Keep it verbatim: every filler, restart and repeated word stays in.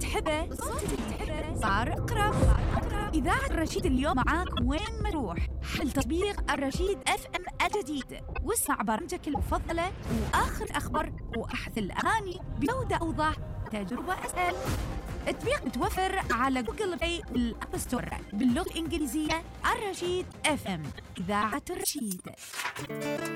تحبه صوت اللي تحبه صار أقرب. إذاعة الرشيد اليوم معاك وين ما تروح. حمل تطبيق الرشيد اف ام الجديد واسمع برامجك المفضلة وآخر الأخبار وأحدث الأغاني بجودة أوضح، تجربة أسهل. التطبيق متوفر على جوجل بلاي والأب ستور باللغة الإنجليزية. الرشيد اف ام، إذاعة الرشيد.